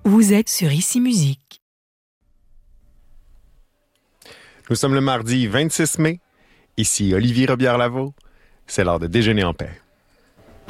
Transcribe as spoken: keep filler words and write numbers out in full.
Vous êtes sur Ici Musique. Nous sommes le mardi vingt-six mai. Ici Olivier Robillard-Lavaux. C'est l'heure de déjeuner en paix.